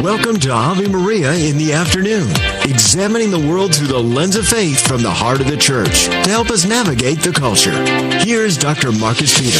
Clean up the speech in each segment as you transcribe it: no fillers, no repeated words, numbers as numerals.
Welcome to Ave Maria in the afternoon, examining the world through the lens of faith from the heart of the church to help us navigate the culture. Here's Dr. Marcus Peter.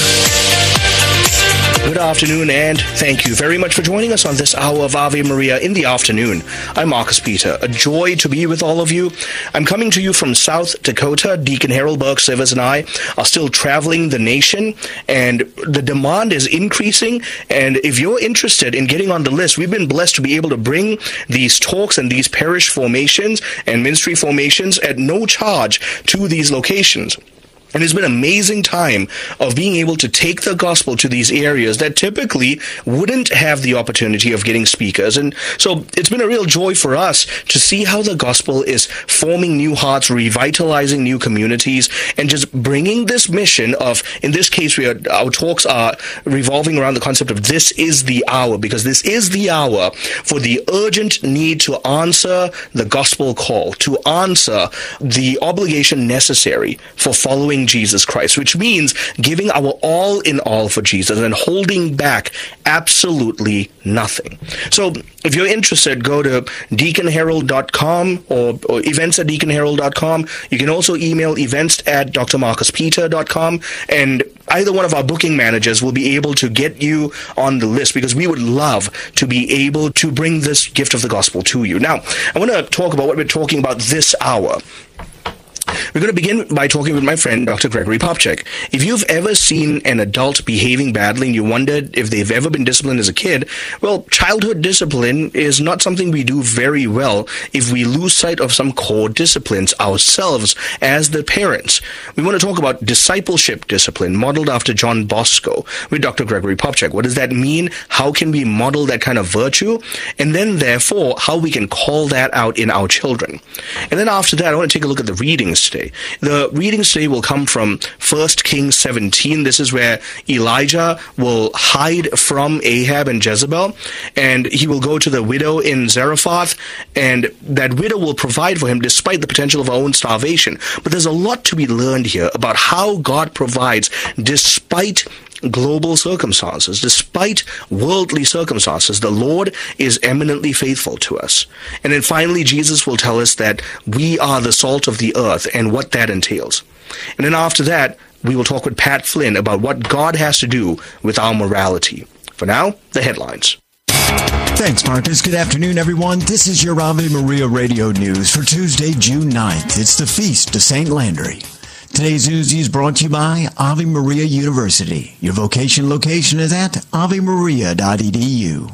Good afternoon, and thank you very much for joining us on this hour of Ave Maria in the afternoon. I'm Marcus Peter. A joy to be with all of you. I'm coming to you from South Dakota. Deacon Harold Burke Sivers and I are still traveling the nation, and the demand is increasing. And if you're interested in getting on the list, we've been blessed to be able to bring these talks and these parish formations and ministry formations at no charge to these locations. And it's been an amazing time of being able to take the gospel to these areas that typically wouldn't have the opportunity of getting speakers. And so it's been a real joy for us to see how the gospel is forming new hearts, revitalizing new communities, and just bringing this mission of, in this case, our talks are revolving around the concept of this is the hour, because this is the hour for the urgent need to answer the gospel call, to answer the obligation necessary for following Jesus Christ, which means giving our all in all for Jesus and holding back absolutely nothing. So if you're interested, go to deaconharold.com or events@deaconharold.com. You can also email events@drmarcuspeter.com, and either one of our booking managers will be able to get you on the list, because we would love to be able to bring this gift of the gospel to you. Now, I want to talk about what we're talking about this hour. We're going to begin by talking with my friend, Dr. Gregory Popcak. If you've ever seen an adult behaving badly and you wondered if they've ever been disciplined as a kid, well, childhood discipline is not something we do very well if we lose sight of some core disciplines ourselves as the parents. We want to talk about discipleship discipline modeled after John Bosco with Dr. Gregory Popcak. What does that mean? How can we model that kind of virtue? And then, therefore, how we can call that out in our children. And then after that, I want to take a look at the readings today. The readings today will come from 1 Kings 17. This is where Elijah will hide from Ahab and Jezebel, and he will go to the widow in Zarephath, and that widow will provide for him despite the potential of her own starvation. But there's a lot to be learned here about how God provides despite global circumstances, despite worldly circumstances. The Lord is eminently faithful to us. And then finally, Jesus will tell us that we are the salt of the earth and what that entails. And then after that, we will talk with Pat Flynn about what God has to do with our morality. For now, the headlines. Thanks, Marcus. Good afternoon, everyone. This is your Ave Maria Radio News for Tuesday, June 9th. It's the Feast of St. Landry. Today's news is brought to you by Ave Maria University. Your vocation location is at avemaria.edu.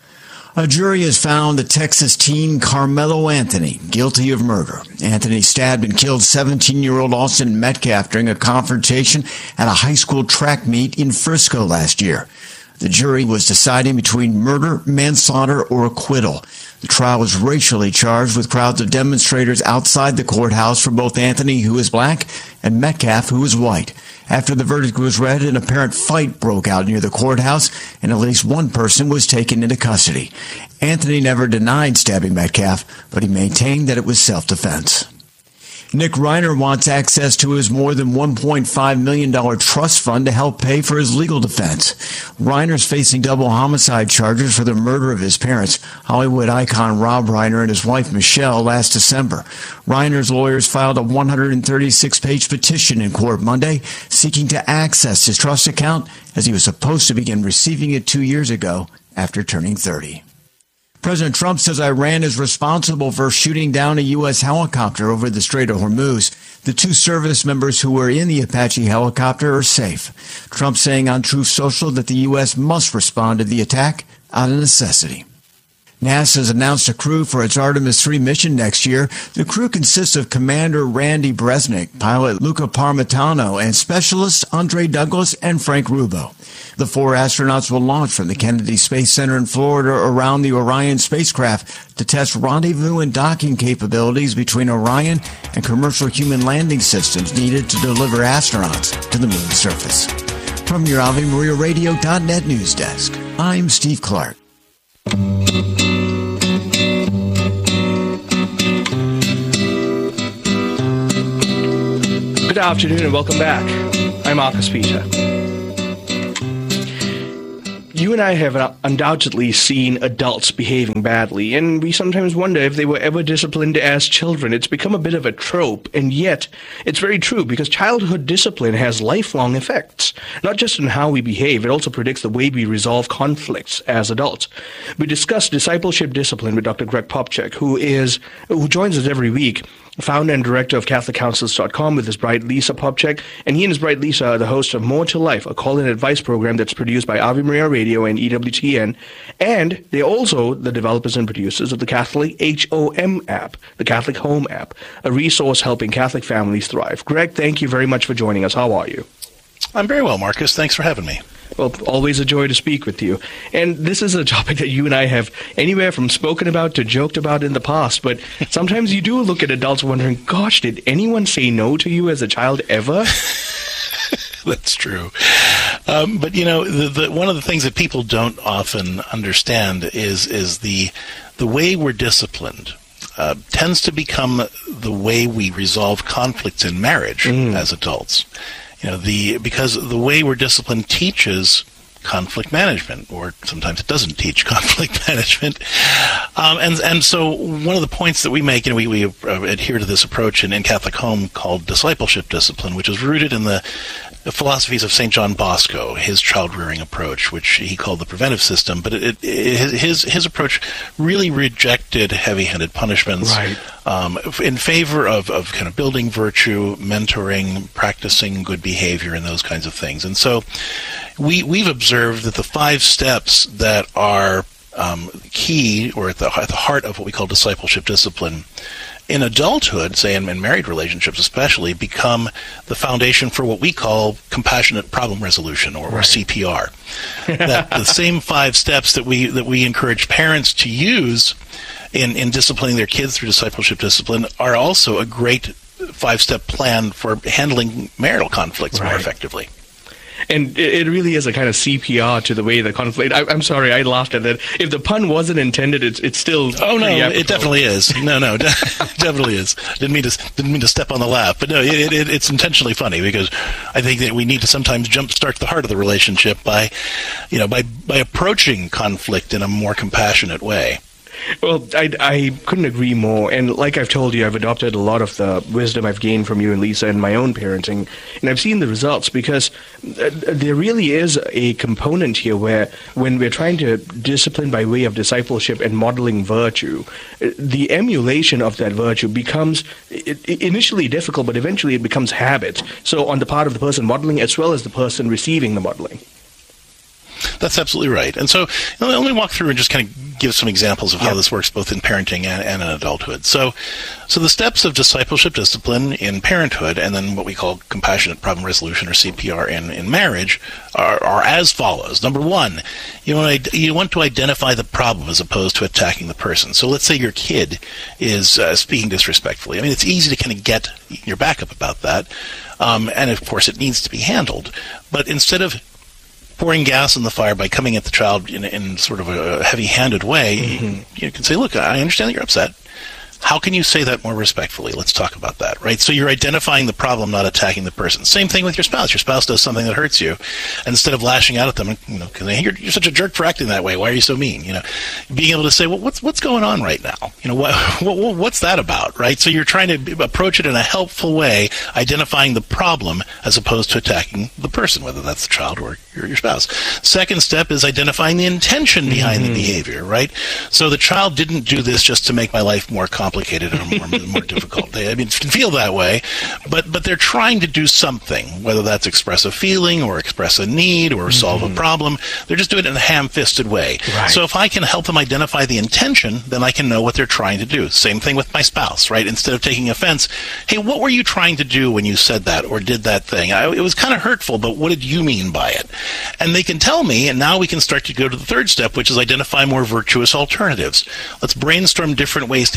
A jury has found the Texas teen Carmelo Anthony guilty of murder. Anthony stabbed and killed 17-year-old Austin Metcalf during a confrontation at a high school track meet in Frisco last year. The jury was deciding between murder, manslaughter, or acquittal. The trial was racially charged with crowds of demonstrators outside the courthouse for both Anthony, who is black, and Metcalf, who is white. After the verdict was read, an apparent fight broke out near the courthouse, and at least one person was taken into custody. Anthony never denied stabbing Metcalf, but he maintained that it was self-defense. Nick Reiner wants access to his more than $1.5 million trust fund to help pay for his legal defense. Reiner's facing double homicide charges for the murder of his parents, Hollywood icon Rob Reiner and his wife Michelle, last December. Reiner's lawyers filed a 136-page petition in court Monday, seeking to access his trust account as he was supposed to begin receiving it 2 years ago after turning 30. President Trump says Iran is responsible for shooting down a U.S. helicopter over the Strait of Hormuz. The two service members who were in the Apache helicopter are safe. Trump saying on Truth Social that the U.S. must respond to the attack out of necessity. NASA has announced a crew for its Artemis 3 mission next year. The crew consists of Commander Randy Bresnik, pilot Luca Parmitano, and specialists Andre Douglas and Frank Rubo. The 4 astronauts will launch from the Kennedy Space Center in Florida around the Orion spacecraft to test rendezvous and docking capabilities between Orion and commercial human landing systems needed to deliver astronauts to the moon's surface. From your AveMariaRadio.net news desk, I'm Steve Clark. Good afternoon and welcome back. I'm Marcus Peter. you and I have undoubtedly seen adults behaving badly, and we sometimes wonder if they were ever disciplined as children. It's become a bit of a trope, and yet it's very true, because childhood discipline has lifelong effects, not just in how we behave, it also predicts the way we resolve conflicts as adults. We discuss discipleship discipline with Dr. Greg Popcak, who joins us every week, founder and director of CatholicCounsels.com, with his bride Lisa Popcak, and he and his bride Lisa are the hosts of More to Life, a call and advice program that's produced by Ave Maria Radio and EWTN, and they're also the developers and producers of the Catholic HOM app, the Catholic Home app, a resource helping Catholic families thrive. Greg, thank you very much for joining us. How are you? I'm very well, Marcus. Thanks for having me. Well, always a joy to speak with you. And this is a topic that you and I have anywhere from spoken about to joked about in the past. But sometimes you do look at adults wondering, gosh, did anyone say no to you as a child ever? That's true. But, you know, one of the things that people don't often understand is the way we're disciplined tends to become the way we resolve conflicts in marriage as adults. You know, because the way we're disciplined teaches conflict management, or sometimes it doesn't teach conflict management. And so one of the points that we make, and we adhere to this approach in Catholic Home called discipleship discipline, which is rooted in the philosophies of St. John Bosco, his child-rearing approach, which he called the preventive system. But his approach really rejected heavy-handed punishments, right, in favor of kind of building virtue, mentoring, practicing good behavior, and those kinds of things. And so we've observed that the 5 steps that are key, or at the heart of what we call discipleship discipline, in adulthood, say in married relationships especially, become the foundation for what we call compassionate problem resolution, or CPR. That the same 5 steps that we encourage parents to use in disciplining their kids through discipleship discipline are also a great 5-step plan for handling marital conflicts more effectively. And it really is a kind of CPR to the way the conflict. I'm sorry, I laughed at that. If the pun wasn't intended, it's still. Oh no, it definitely is. No, definitely is. Didn't mean to step on the laugh, but no, it's intentionally funny, because I think that we need to sometimes jumpstart the heart of the relationship by approaching conflict in a more compassionate way. Well, I couldn't agree more. And like I've told you, I've adopted a lot of the wisdom I've gained from you and Lisa in my own parenting. And I've seen the results, because there really is a component here where when we're trying to discipline by way of discipleship and modeling virtue, the emulation of that virtue becomes initially difficult, but eventually it becomes habit. So on the part of the person modeling as well as the person receiving the modeling. That's absolutely right. And so let me walk through and just kind of give some examples of how this works both in parenting and in adulthood. So the steps of discipleship discipline in parenthood, and then what we call compassionate problem resolution, or CPR, in marriage are as follows. Number 1, you want to identify the problem as opposed to attacking the person. So let's say your kid is speaking disrespectfully. I mean, it's easy to kind of get your back up about that. And of course it needs to be handled. But instead of pouring gas on the fire by coming at the child in sort of a heavy-handed way, you can say, look, I understand that you're upset. How can you say that more respectfully? Let's talk about that, right? So you're identifying the problem, not attacking the person. Same thing with your spouse. Your spouse does something that hurts you, and instead of lashing out at them, because you're such a jerk for acting that way. Why are you so mean? Being able to say, well, what's going on right now? What's that about, right? So you're trying to approach it in a helpful way, identifying the problem as opposed to attacking the person, whether that's the child or your spouse. Second step is identifying the intention behind the behavior, right? So the child didn't do this just to make my life more complicated or more difficult. It can feel that way, but they're trying to do something, whether that's express a feeling or express a need or solve a problem. They're just doing it in a ham-fisted way. Right. So if I can help them identify the intention, then I can know what they're trying to do. Same thing with my spouse, right? Instead of taking offense, hey, what were you trying to do when you said that or did that thing? It was kind of hurtful, but what did you mean by it? And they can tell me, and now we can start to go to the third step, which is identify more virtuous alternatives. Let's brainstorm different ways to handle this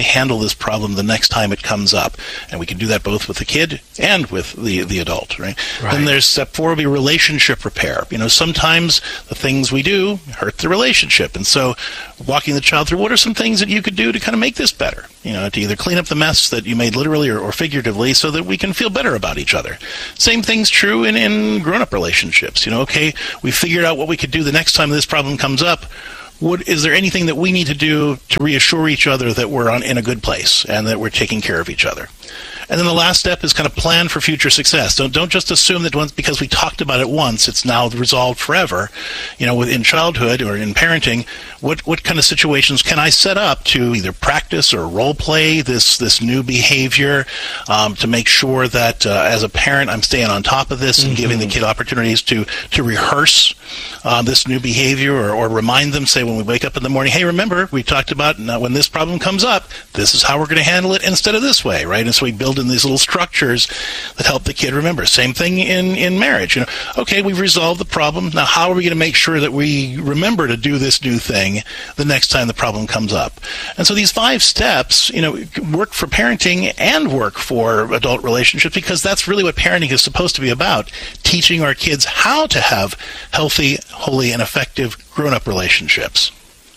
this problem the next time it comes up. And we can do that both with the kid and with the adult, right? Then there's step 4 will be relationship repair. Sometimes the things we do hurt the relationship. And so walking the child through what are some things that you could do to kind of make this better, to either clean up the mess that you made literally or figuratively so that we can feel better about each other. Same thing's true in grown-up relationships. Okay, we figured out what we could do the next time this problem comes up. Is there anything that we need to do to reassure each other that we're in a good place and that we're taking care of each other? And then the last step is kind of plan for future success. Don't just assume that once because we talked about it once, it's now resolved forever. In childhood or in parenting, what kind of situations can I set up to either practice or role play this new behavior to make sure that as a parent I'm staying on top of this and giving the kid opportunities to rehearse this new behavior or remind them, say when we wake up in the morning, hey, remember we talked about when this problem comes up, this is how we're going to handle it instead of this way, right? And so we build in these little structures that help the kid remember. Same thing in marriage. Okay, we've resolved the problem. Now, how are we going to make sure that we remember to do this new thing the next time the problem comes up? And so these 5 steps, work for parenting and work for adult relationships because that's really what parenting is supposed to be about, teaching our kids how to have healthy, holy, and effective grown-up relationships.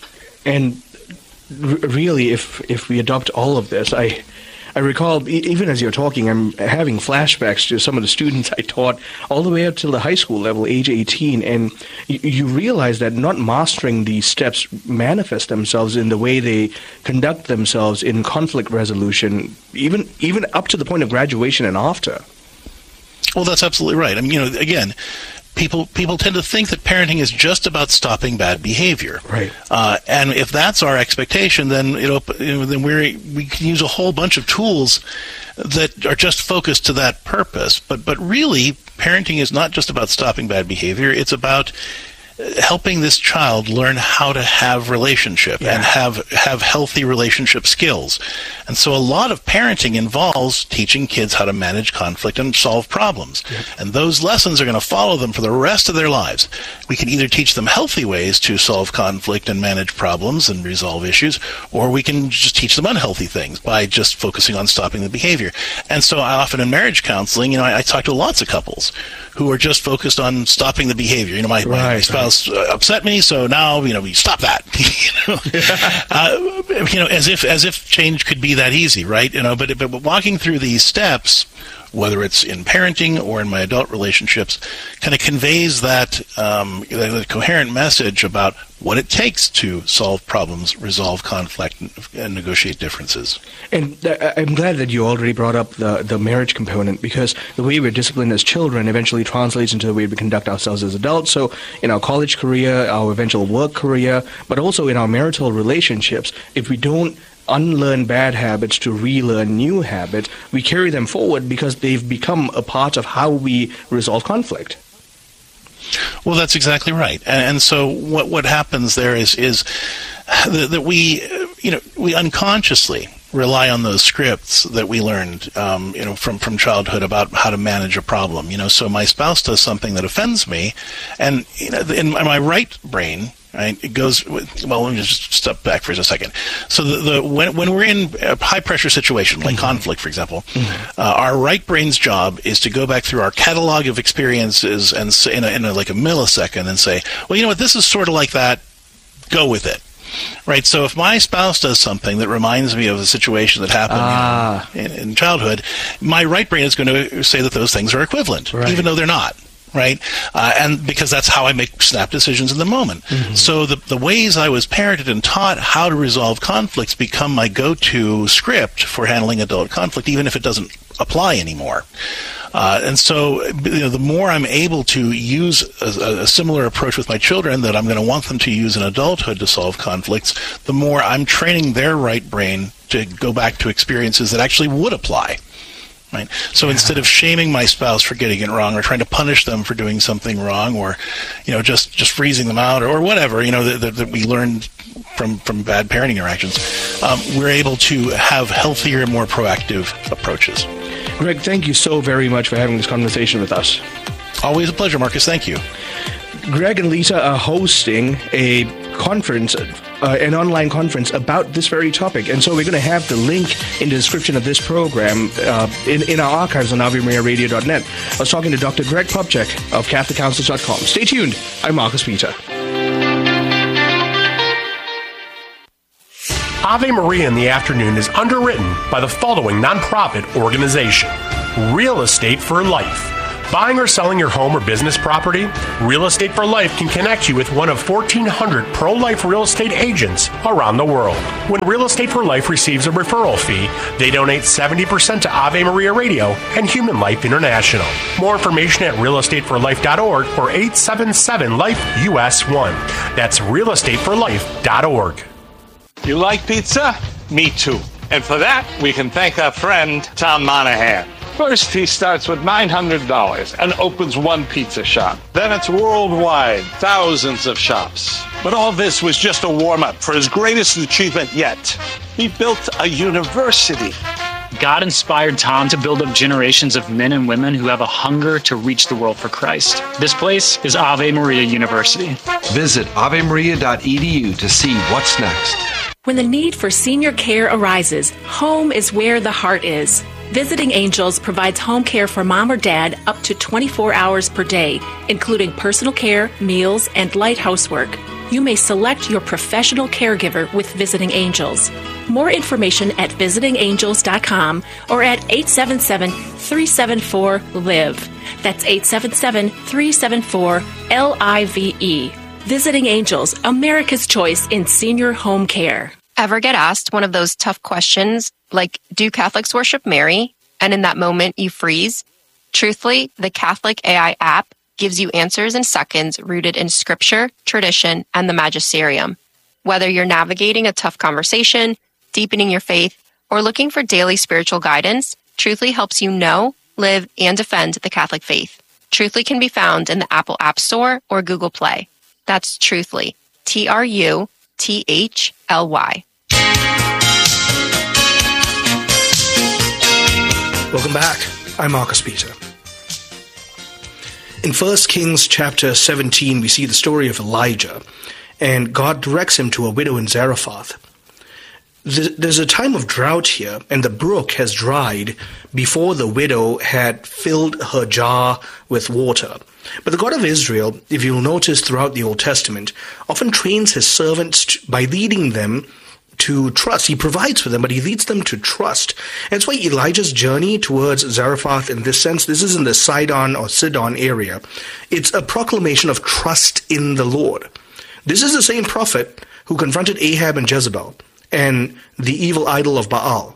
And really, if we adopt all of this, I recall, even as you're talking, I'm having flashbacks to some of the students I taught all the way up till the high school level, age 18, and you realize that not mastering these steps manifest themselves in the way they conduct themselves in conflict resolution, even up to the point of graduation and after. Well, that's absolutely right. I mean, again, people tend to think that parenting is just about stopping bad behavior, right? And if that's our expectation, then then we can use a whole bunch of tools that are just focused to that purpose. But really, parenting is not just about stopping bad behavior. It's about helping this child learn how to have relationship and have healthy relationship skills. And so a lot of parenting involves teaching kids how to manage conflict and solve problems. Yep. And those lessons are going to follow them for the rest of their lives. We can either teach them healthy ways to solve conflict and manage problems and resolve issues, or we can just teach them unhealthy things by just focusing on stopping the behavior. And so I often in marriage counseling, I talk to lots of couples who are just focused on stopping the behavior. My spouse upset me, so now we stop that. As if change could be that easy, right? But walking through these steps, whether it's in parenting or in my adult relationships, kind of conveys that coherent message about what it takes to solve problems, resolve conflict, and negotiate differences. And I'm glad that you already brought up the marriage component, because the way we're disciplined as children eventually translates into the way we conduct ourselves as adults. So in our college career, our eventual work career, but also in our marital relationships, if we don't unlearn bad habits to relearn new habits, we carry them forward because they've become a part of how we resolve conflict. Well, that's exactly right. And so what happens there is that we unconsciously rely on those scripts that we learned, from childhood about how to manage a problem. So my spouse does something that offends me, and in my right brain, right, it goes. Well, let me just step back for a second. So when we're in a high pressure situation like conflict, for example, our right brain's job is to go back through our catalog of experiences and in like a millisecond and say, well, you know what, this is sort of like that. Go with it. Right, so if my spouse does something that reminds me of a situation that happened in childhood, my right brain is going to say that those things are equivalent, even though they're not. Right, and because that's how I make snap decisions in the moment. So the ways I was parented and taught how to resolve conflicts become my go-to script for handling adult conflict, even if it doesn't apply anymore. And so the more I'm able to use a similar approach with my children that I'm going to want them to use in adulthood to solve conflicts, the more I'm training their right brain to go back to experiences that actually would apply. Right. So instead of shaming my spouse for getting it wrong, or trying to punish them for doing something wrong, or just freezing them out, or whatever that we learned from bad parenting interactions, we're able to have healthier, more proactive approaches. Greg, thank you so very much for having this conversation with us. Always a pleasure, Marcus. Thank you. Greg and Lisa are hosting a conference an online conference about this very topic. And so we're going to have the link in the description of this program in our archives on AveMariaRadio.net. I was talking to Dr. Greg Popcak of CatholicCouncils.com. Stay tuned. I'm Marcus Peter. Ave Maria in the Afternoon is underwritten by the following nonprofit organization: Real Estate for Life. Buying or selling your home or business property? Real Estate for Life can connect you with one of 1,400 pro-life real estate agents around the world. When Real Estate for Life receives a referral fee, they donate 70% to Ave Maria Radio and Human Life International. More information at realestateforlife.org or 877-LIFE-US1. That's realestateforlife.org. You like pizza? Me too. And for that, we can thank our friend Tom Monahan. First, he starts with $900 and opens one pizza shop. Then it's worldwide, thousands of shops. But all this was just a warm-up for his greatest achievement yet. He built a university. God inspired Tom to build up generations of men and women who have a hunger to reach the world for Christ. This place is Ave Maria University. Visit avemaria.edu to see what's next. When the need for senior care arises, home is where the heart is. Visiting Angels provides home care for mom or dad up to 24 hours per day, including personal care, meals, and light housework. You may select your professional caregiver with Visiting Angels. More information at visitingangels.com or at 877-374-LIVE. That's 877-374-LIVE. Visiting Angels, America's choice in senior home care. Ever get asked one of those tough questions, like, do Catholics worship Mary? And in that moment, you freeze? Truthfully, the Catholic AI app gives you answers in seconds rooted in scripture, tradition, and the magisterium. Whether you're navigating a tough conversation, deepening your faith, or looking for daily spiritual guidance, Truthfully helps you know, live, and defend the Catholic faith. Truthfully can be found in the Apple App Store or Google Play. That's Truthfully, Truthly. Welcome back. I'm Marcus Peter. In 1 Kings chapter 17, we see the story of Elijah, and God directs him to a widow in Zarephath. There's a time of drought here, and the brook has dried before the widow had filled her jar with water. But the God of Israel, if you'll notice throughout the Old Testament, often trains his servants by leading them to trust. He provides for them, but he leads them to trust. And that's why Elijah's journey towards Zarephath, in this sense, this is in the Sidon or Sidon area. It's a proclamation of trust in the Lord. This is the same prophet who confronted Ahab and Jezebel and the evil idol of Baal.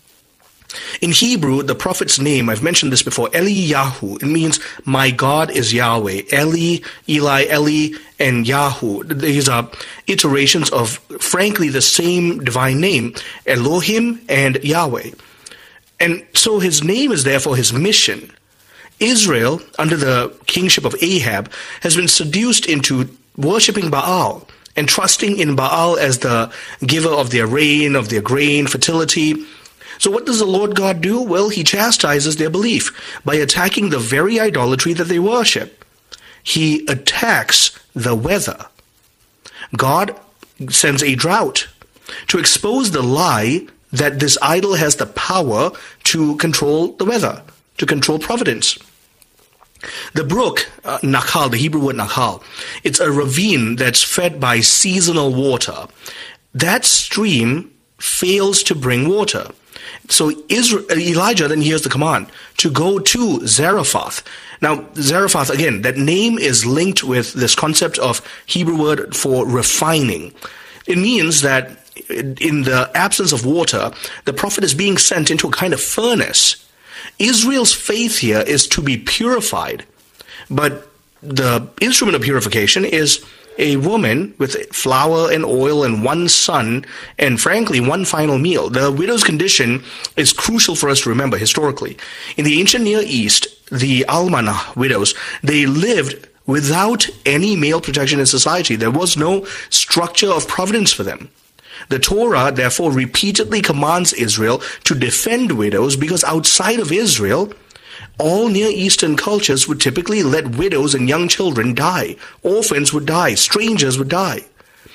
In Hebrew, the prophet's name, I've mentioned this before, Eliyahu. It means, my God is Yahweh. Eli, Eli, and Yahu. These are iterations of, frankly, the same divine name, Elohim and Yahweh. And so his name is therefore his mission. Israel, under the kingship of Ahab, has been seduced into worshipping Baal and trusting in Baal as the giver of their rain, of their grain, fertility. So what does the Lord God do? Well, he chastises their belief by attacking the very idolatry that they worship. He attacks the weather. God sends a drought to expose the lie that this idol has the power to control the weather, to control providence. The brook, Nakhal, the Hebrew word Nakhal, it's a ravine that's fed by seasonal water. That stream fails to bring water. So Elijah then hears the command to go to Zarephath. Now, Zarephath, again, that name is linked with this concept of Hebrew word for refining. It means that in the absence of water, the prophet is being sent into a kind of furnace. Israel's faith here is to be purified, but the instrument of purification is a woman with flour and oil and one son and, frankly, one final meal. The widow's condition is crucial for us to remember historically. In the ancient Near East, the almanah widows, they lived without any male protection in society. There was no structure of providence for them. The Torah, therefore, repeatedly commands Israel to defend widows because outside of Israel, all Near Eastern cultures would typically let widows and young children die. Orphans would die. Strangers would die.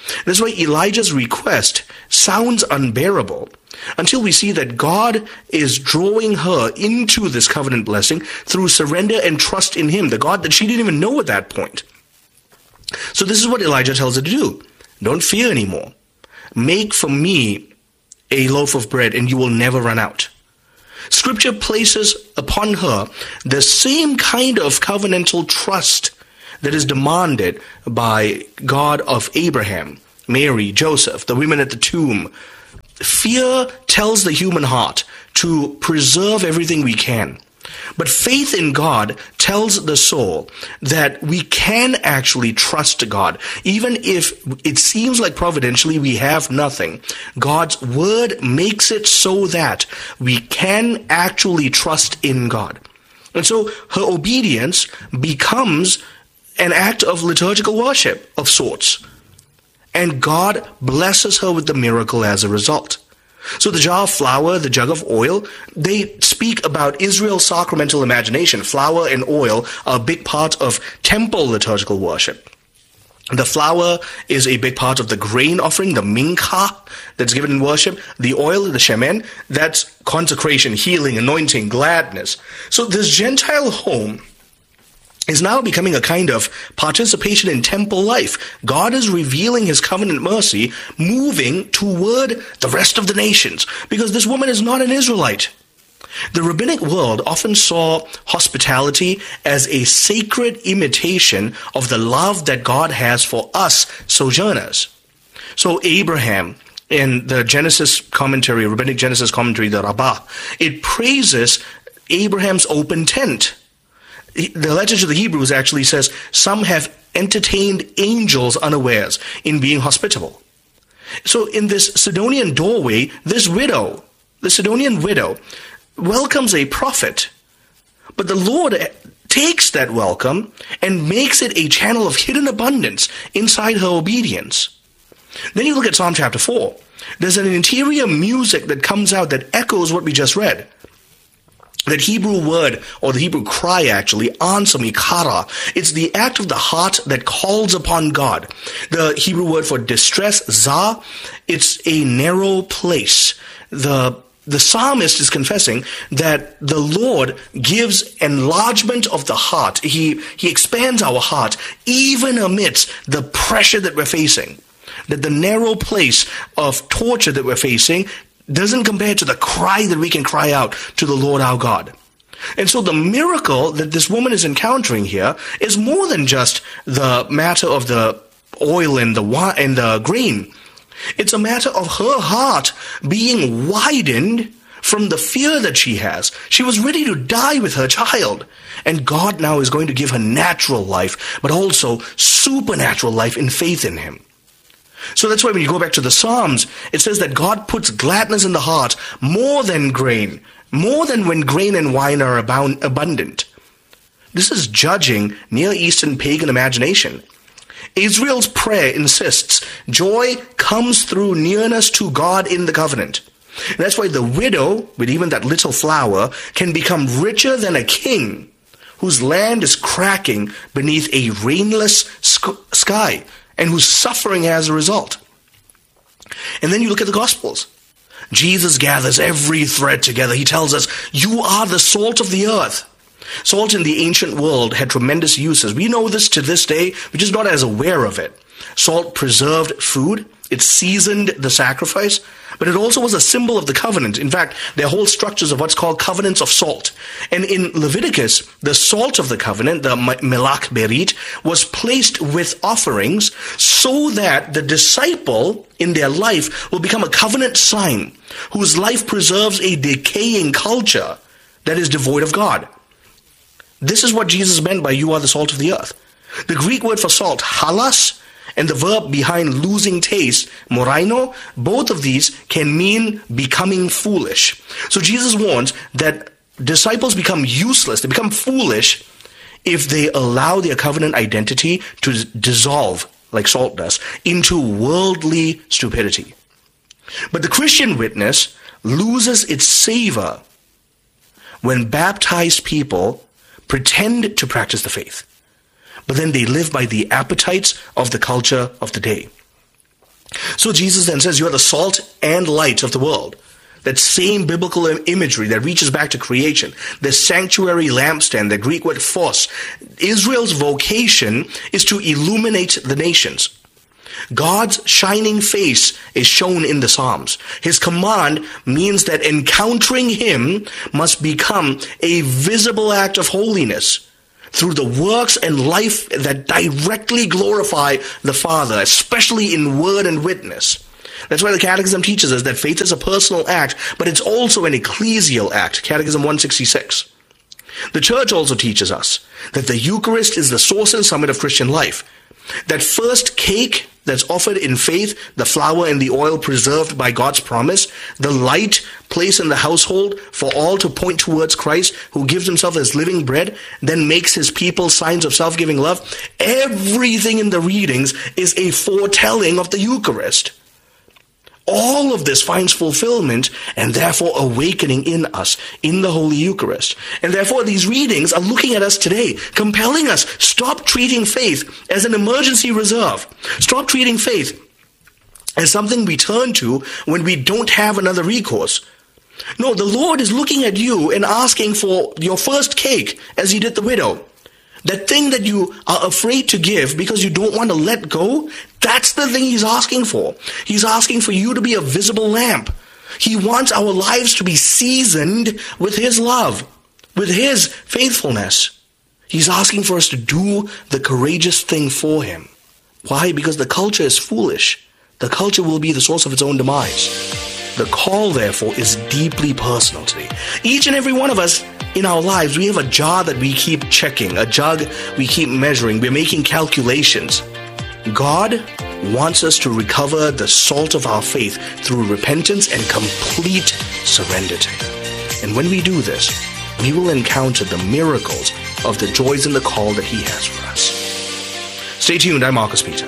That's why Elijah's request sounds unbearable until we see that God is drawing her into this covenant blessing through surrender and trust in him, the God that she didn't even know at that point. So this is what Elijah tells her to do. Don't fear anymore. Make for me a loaf of bread and you will never run out. Scripture places upon her the same kind of covenantal trust that is demanded by God of Abraham, Mary, Joseph, the women at the tomb. Fear tells the human heart to preserve everything we can. But faith in God tells the soul that we can actually trust God. Even if it seems like providentially we have nothing, God's word makes it so that we can actually trust in God. And so her obedience becomes an act of liturgical worship of sorts. And God blesses her with the miracle as a result. So the jar of flour, the jug of oil, they speak about Israel's sacramental imagination. Flour and oil are a big part of temple liturgical worship. The flour is a big part of the grain offering, the mincha, that's given in worship. The oil, the shemen, that's consecration, healing, anointing, gladness. So this Gentile home is now becoming a kind of participation in temple life. God is revealing his covenant mercy, moving toward the rest of the nations, because this woman is not an Israelite. The rabbinic world often saw hospitality as a sacred imitation of the love that God has for us sojourners. So Abraham, in the Genesis commentary, rabbinic Genesis commentary, the Rabbah, it praises Abraham's open tent. The letter to the Hebrews actually says, some have entertained angels unawares in being hospitable. So in this Sidonian doorway, this widow, the Sidonian widow, welcomes a prophet. But the Lord takes that welcome and makes it a channel of hidden abundance inside her obedience. Then you look at Psalm chapter 4. There's an interior music that comes out that echoes what we just read. That Hebrew word, or the Hebrew cry actually, answer me, kara. It's the act of the heart that calls upon God. The Hebrew word for distress, zah, it's a narrow place. The psalmist is confessing that the Lord gives enlargement of the heart. He expands our heart even amidst the pressure that we're facing. That the narrow place of torture that we're facing doesn't compare to the cry that we can cry out to the Lord our God. And so the miracle that this woman is encountering here is more than just the matter of the oil and the wine and the grain. It's a matter of her heart being widened from the fear that she has. She was ready to die with her child. And God now is going to give her natural life, but also supernatural life in faith in him. So that's why when you go back to the Psalms, it says that God puts gladness in the heart more than grain, more than when grain and wine are abundant. This is judging Near Eastern pagan imagination. Israel's prayer insists joy comes through nearness to God in the covenant. And that's why the widow, with even that little flour, can become richer than a king whose land is cracking beneath a rainless sky, and who's suffering as a result. And then you look at the Gospels. Jesus gathers every thread together. He tells us, you are the salt of the earth. Salt in the ancient world had tremendous uses. We know this to this day. We're just not as aware of it. Salt preserved food. It seasoned the sacrifice. But it also was a symbol of the covenant. In fact, there are whole structures of what's called covenants of salt. And in Leviticus, the salt of the covenant, the melach berit, was placed with offerings so that the disciple in their life will become a covenant sign whose life preserves a decaying culture that is devoid of God. This is what Jesus meant by you are the salt of the earth. The Greek word for salt, halas, and the verb behind losing taste, moraino, both of these can mean becoming foolish. So Jesus warns that disciples become useless, they become foolish if they allow their covenant identity to dissolve, like salt does, into worldly stupidity. But the Christian witness loses its savor when baptized people pretend to practice the faith, but then they live by the appetites of the culture of the day. So Jesus then says, you are the salt and light of the world. That same biblical imagery that reaches back to creation. The sanctuary lampstand, the Greek word phos. Israel's vocation is to illuminate the nations. God's shining face is shown in the Psalms. His command means that encountering Him must become a visible act of holiness through the works and life that directly glorify the Father, especially in word and witness. That's why the Catechism teaches us that faith is a personal act, but it's also an ecclesial act. Catechism 166. The Church also teaches us that the Eucharist is the source and summit of Christian life. That first cake that's offered in faith, the flour and the oil preserved by God's promise, the light placed in the household for all to point towards Christ, who gives himself as living bread, then makes his people signs of self-giving love. Everything in the readings is a foretelling of the Eucharist. All of this finds fulfillment and therefore awakening in us in the Holy Eucharist. And therefore these readings are looking at us today, compelling us, stop treating faith as an emergency reserve. Stop treating faith as something we turn to when we don't have another recourse. No, the Lord is looking at you and asking for your first cake as he did the widow. That thing that you are afraid to give because you don't want to let go, that's the thing he's asking for. He's asking for you to be a visible lamp. He wants our lives to be seasoned with his love, with his faithfulness. He's asking for us to do the courageous thing for him. Why? Because the culture is foolish. The culture will be the source of its own demise. The call, therefore, is deeply personal today. Each and every one of us in our lives, we have a jar that we keep checking, a jug we keep measuring. We're making calculations. God wants us to recover the salt of our faith through repentance and complete surrender to him. And when we do this, we will encounter the miracles of the joys and the call that he has for us. Stay tuned. I'm Marcus Peter.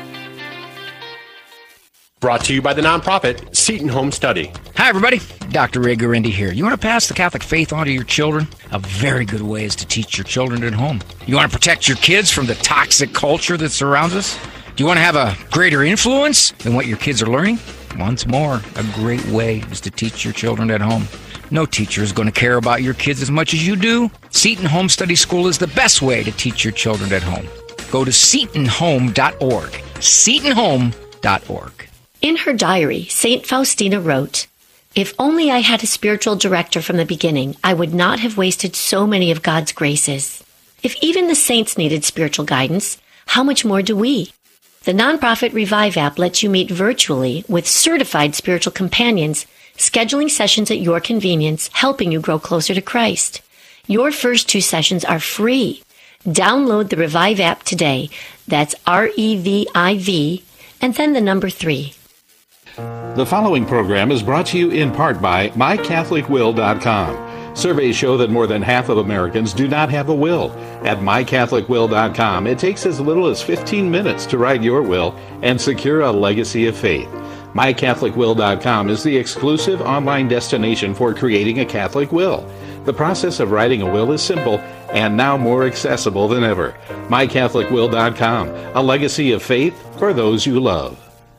Brought to you by the nonprofit Seton Home Study. Hi, everybody. Dr. Ray Guarendi here. You want to pass the Catholic faith on to your children? A very good way is to teach your children at home. You want to protect your kids from the toxic culture that surrounds us? Do you want to have a greater influence than what your kids are learning? Once more, a great way is to teach your children at home. No teacher is going to care about your kids as much as you do. Seton Home Study School is the best way to teach your children at home. Go to setonhome.org. setonhome.org. In her diary, St. Faustina wrote, "If only I had a spiritual director from the beginning, I would not have wasted so many of God's graces. If even the saints needed spiritual guidance, how much more do we?" The nonprofit Revive app lets you meet virtually with certified spiritual companions, scheduling sessions at your convenience, helping you grow closer to Christ. Your first 2 sessions are free. Download the Revive app today. That's REVIV, and then the number 3. The following program is brought to you in part by MyCatholicWill.com. Surveys show that more than half of Americans do not have a will. At MyCatholicWill.com, it takes as little as 15 minutes to write your will and secure a legacy of faith. MyCatholicWill.com is the exclusive online destination for creating a Catholic will. The process of writing a will is simple and now more accessible than ever. MyCatholicWill.com, a legacy of faith for those you love.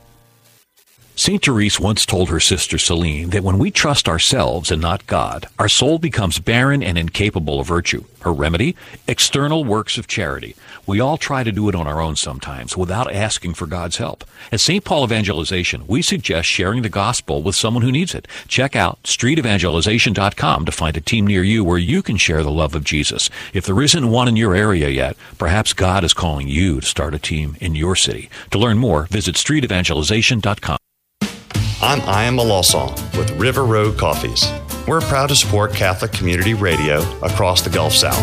St. Therese once told her sister Celine that when we trust ourselves and not God, our soul becomes barren and incapable of virtue. Her remedy? External works of charity. We all try to do it on our own sometimes without asking for God's help. At St. Paul Evangelization, we suggest sharing the gospel with someone who needs it. Check out streetevangelization.com to find a team near you where you can share the love of Jesus. If there isn't one in your area yet, perhaps God is calling you to start a team in your city. To learn more, visit streetevangelization.com. I'm Ian Malosong with River Road Coffees. We're proud to support Catholic Community Radio across the Gulf South.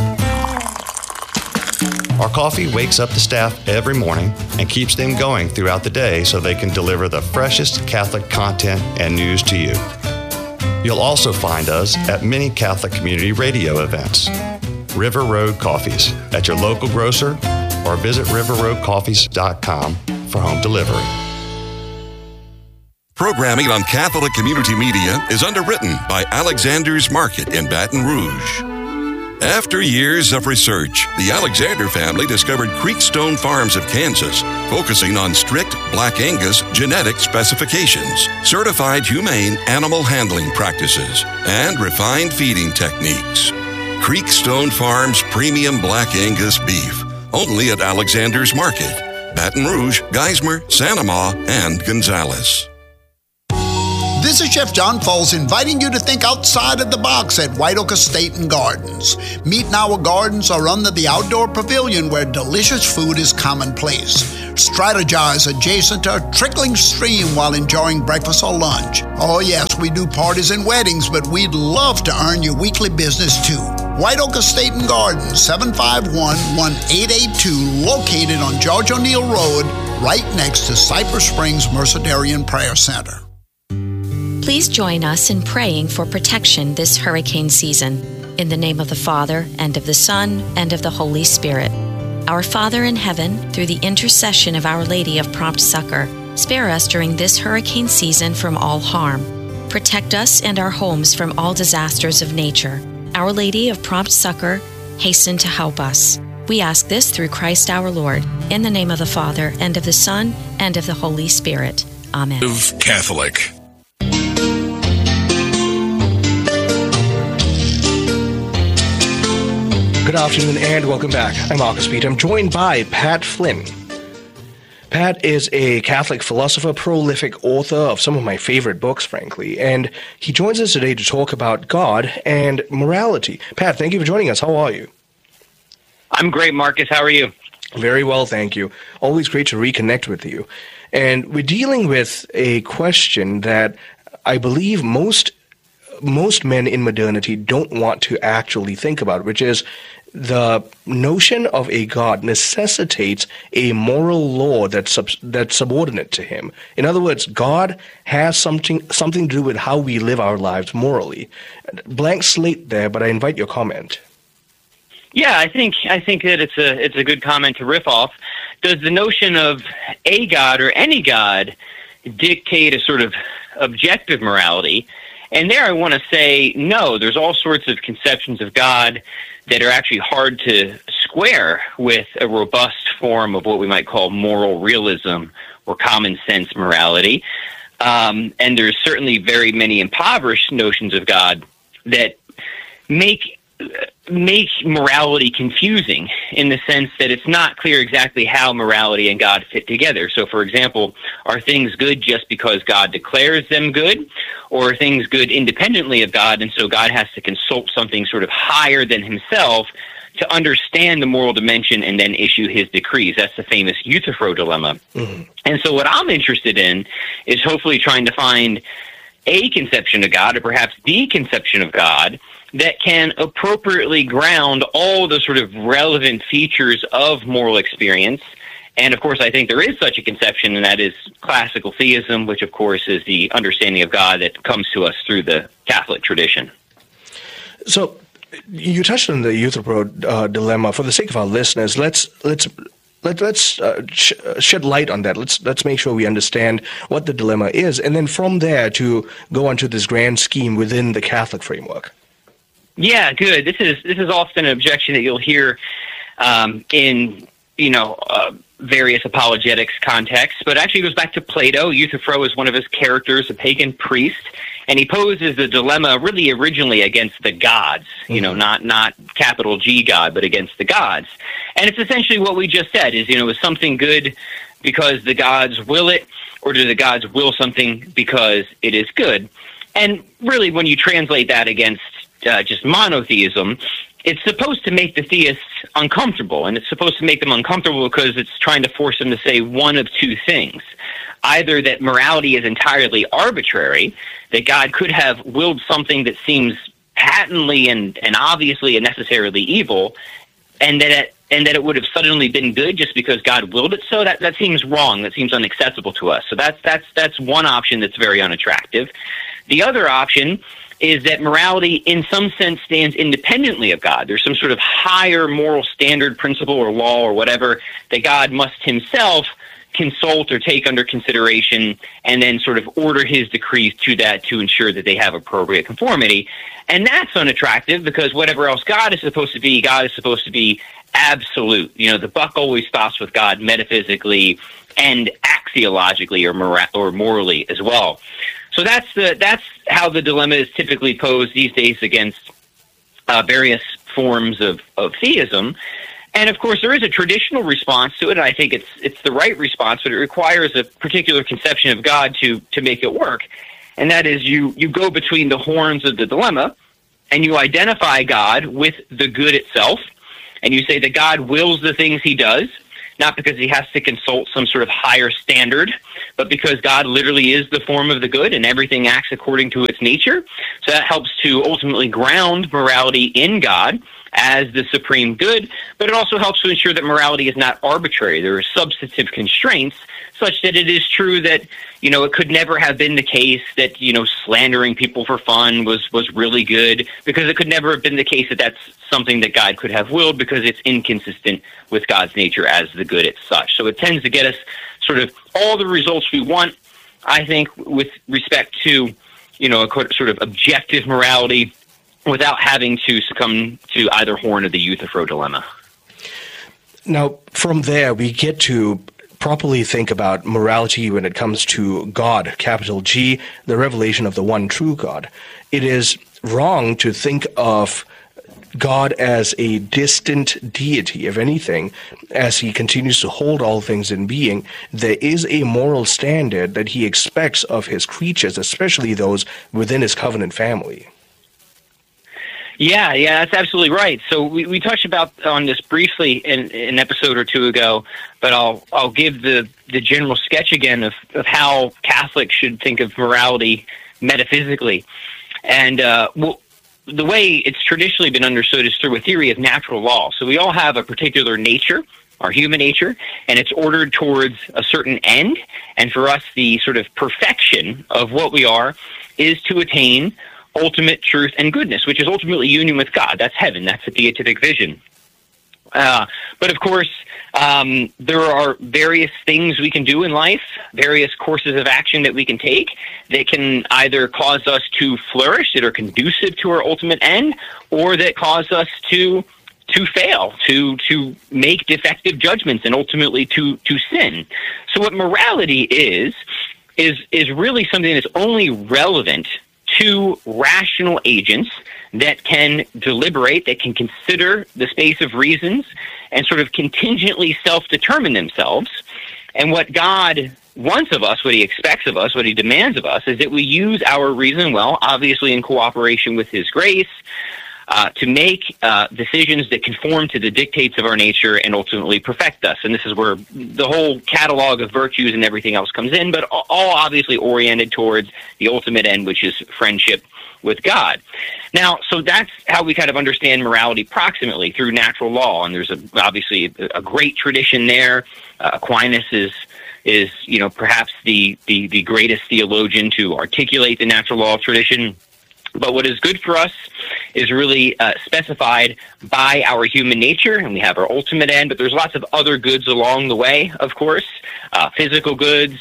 Our coffee wakes up the staff every morning and keeps them going throughout the day so they can deliver the freshest Catholic content and news to you. You'll also find us at many Catholic Community Radio events. River Road Coffees at your local grocer or visit riverroadcoffees.com for home delivery. Programming on Catholic Community Media is underwritten by Alexander's Market in Baton Rouge. After years of research, the Alexander family discovered Creekstone Farms of Kansas, focusing on strict Black Angus genetic specifications, certified humane animal handling practices, and refined feeding techniques. Creekstone Farms Premium Black Angus Beef, only at Alexander's Market, Baton Rouge, Geismar, Santa Ma, and Gonzales. This is Chef John Foles inviting you to think outside of the box at White Oak Estate and Gardens. Meet in our gardens or under the outdoor pavilion where delicious food is commonplace. Strategize adjacent to a trickling stream while enjoying breakfast or lunch. Oh yes, we do parties and weddings, but we'd love to earn your weekly business too. White Oak Estate and Gardens, 751-1882, located on George O'Neill Road, right next to Cypress Springs Mercedarian Prayer Center. Please join us in praying for protection this hurricane season. In the name of the Father, and of the Son, and of the Holy Spirit. Our Father in heaven, through the intercession of Our Lady of Prompt Succor, spare us during this hurricane season from all harm. Protect us and our homes from all disasters of nature. Our Lady of Prompt Succor, hasten to help us. We ask this through Christ our Lord, in the name of the Father, and of the Son, and of the Holy Spirit. Amen. Catholic. Good afternoon and welcome back. I'm Marcus Peter. I'm joined by Pat Flynn. Pat is a Catholic philosopher, prolific author of some of my favorite books, frankly, and he joins us today to talk about God and morality. Pat, thank you for joining us. How are you? I'm great, Marcus. How are you? Very well, thank you. Always great to reconnect with you. And we're dealing with a question that I believe most men in modernity don't want to actually think about, which is the notion of a God necessitates a moral law that's subordinate to him. In other words, God has something to do with how we live our lives morally. Blank slate there, but I invite your comment. Yeah, I think that it's a good comment to riff off. Does the notion of a God or any God dictate a sort of objective morality? And there I want to say, no, there's all sorts of conceptions of God that are actually hard to square with a robust form of what we might call moral realism or common sense morality. And there's certainly very many impoverished notions of God that make morality confusing in the sense that it's not clear exactly how morality and God fit together. So, for example, are things good just because God declares them good, or are things good independently of God, and so God has to consult something sort of higher than himself to understand the moral dimension and then issue his decrees? That's the famous Euthyphro dilemma. Mm-hmm. And so what I'm interested in is hopefully trying to find a conception of God, or perhaps the conception of God, that can appropriately ground all the sort of relevant features of moral experience. And, of course, I think there is such a conception, and that is classical theism, which, of course, is the understanding of God that comes to us through the Catholic tradition. So you touched on the Euthyphro dilemma. For the sake of our listeners, let's shed light on that. Let's make sure we understand what the dilemma is, and then from there to go on to this grand scheme within the Catholic framework. Yeah, good. This is often an objection that you'll hear in various apologetics contexts, but actually it goes back to Plato. Euthyphro is one of his characters, a pagan priest, and he poses the dilemma really originally against the gods, not capital G God, but against the gods. And it's essentially what we just said, is something good because the gods will it, or do the gods will something because it is good? And really, when you translate that against just monotheism, it's supposed to make the theists uncomfortable, and it's supposed to make them uncomfortable because it's trying to force them to say one of two things. Either that morality is entirely arbitrary, that God could have willed something that seems patently and obviously and necessarily evil, and that it would have suddenly been good just because God willed it so. That seems wrong. That seems unacceptable to us. So that's one option that's very unattractive. The other option is that morality in some sense stands independently of God. There's some sort of higher moral standard, principle, or law or whatever that God must himself consult or take under consideration and then sort of order his decrees to that to ensure that they have appropriate conformity. And that's unattractive because whatever else God is supposed to be absolute. The buck always stops with God metaphysically and axiologically or morally as well. So that's how the dilemma is typically posed these days against various forms of theism. And of course, there is a traditional response to it, and I think it's the right response, but it requires a particular conception of God to make it work. And that is you go between the horns of the dilemma, and you identify God with the good itself, and you say that God wills the things he does, not because he has to consult some sort of higher standard, but because God literally is the form of the good and everything acts according to its nature. So that helps to ultimately ground morality in God as the supreme good, but it also helps to ensure that morality is not arbitrary. There are substantive constraints such that it is true that, it could never have been the case that, slandering people for fun was really good, because it could never have been the case that that's something that God could have willed, because it's inconsistent with God's nature as the good as such. So it tends to get us sort of all the results we want, I think, with respect to, a sort of objective morality, without having to succumb to either horn of the Euthyphro dilemma. Now, from there, we get to properly think about morality when it comes to God, capital G, the revelation of the one true God. It is wrong to think of God as a distant deity. If anything, as he continues to hold all things in being, there is a moral standard that he expects of his creatures, especially those within his covenant family. Yeah, that's absolutely right. So we touched on this briefly in an episode or two ago, but I'll give the general sketch again of how Catholics should think of morality metaphysically. And the way it's traditionally been understood is through a theory of natural law. So we all have a particular nature, our human nature, and it's ordered towards a certain end. And for us, the sort of perfection of what we are is to attain ultimate truth and goodness, which is ultimately union with God. That's heaven. That's the beatific vision. But of course, there are various things we can do in life, various courses of action that we can take that can either cause us to flourish, that are conducive to our ultimate end, or that cause us to fail, to make defective judgments, and ultimately to sin. So what morality is really something that's only relevant to rational agents that can deliberate, that can consider the space of reasons and sort of contingently self-determine themselves. And what God wants of us, what he expects of us, what he demands of us, is that we use our reason well, obviously in cooperation with his grace, to make decisions that conform to the dictates of our nature and ultimately perfect us. And this is where the whole catalog of virtues and everything else comes in, but all obviously oriented towards the ultimate end, which is friendship with God. Now, so that's how we kind of understand morality proximately, through natural law. And there's obviously a great tradition there. Aquinas is perhaps the greatest theologian to articulate the natural law tradition. But what is good for us is really specified by our human nature, and we have our ultimate end, but there's lots of other goods along the way, of course. Physical goods,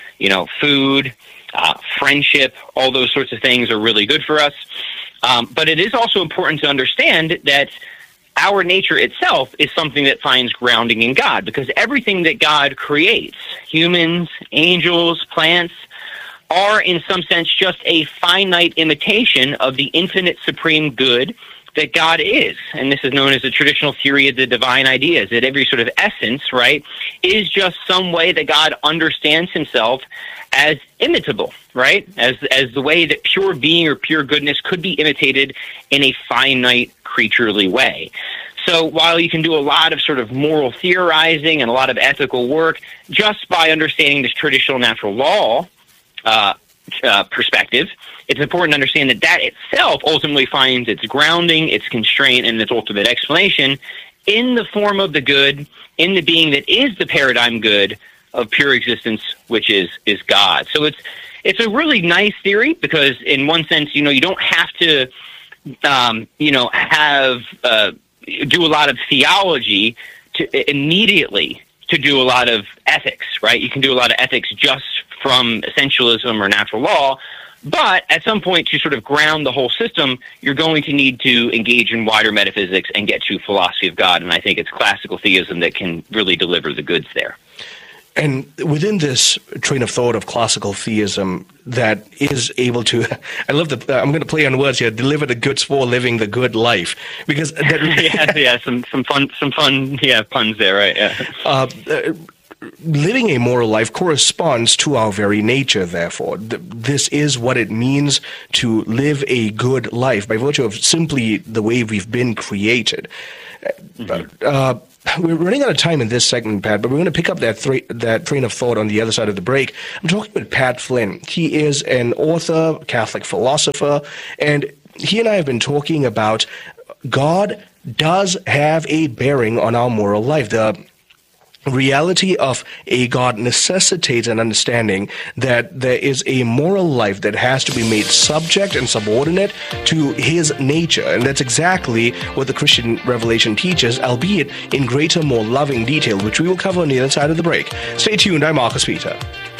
food, friendship, all those sorts of things are really good for us. But it is also important to understand that our nature itself is something that finds grounding in God, because everything that God creates, humans, angels, plants, are in some sense just a finite imitation of the infinite supreme good that God is. And this is known as the traditional theory of the divine ideas, that every sort of essence, right, is just some way that God understands himself as imitable, right? As the way that pure being or pure goodness could be imitated in a finite creaturely way. So while you can do a lot of sort of moral theorizing and a lot of ethical work just by understanding this traditional natural law perspective, it's important to understand that itself ultimately finds its grounding, its constraint, and its ultimate explanation in the form of the good, in the being that is the paradigm good of pure existence, which is God. So it's a really nice theory, because in one sense, you don't have to do a lot of theology to immediately to do a lot of ethics, right? You can do a lot of ethics just from essentialism or natural law. But at some point, to sort of ground the whole system, you're going to need to engage in wider metaphysics and get to philosophy of God. And I think it's classical theism that can really deliver the goods there. And within this train of thought of classical theism that is able to, I love that, I'm going to play on words here, deliver the goods for living the good life. Because that, some fun puns there, right? Yeah. Living a moral life corresponds to our very nature, therefore. This is what it means to live a good life by virtue of simply the way we've been created. We're running out of time in this segment, Pat, but we're going to pick up that train of thought on the other side of the break. I'm talking with Pat Flynn. He is an author, Catholic philosopher, and he and I have been talking about God does have a bearing on our moral life. The reality of a God necessitates an understanding that there is a moral life that has to be made subject and subordinate to his nature. And that's exactly what the Christian revelation teaches, albeit in greater, more loving detail, which we will cover on the other side of the break. Stay tuned. I'm Marcus Peter.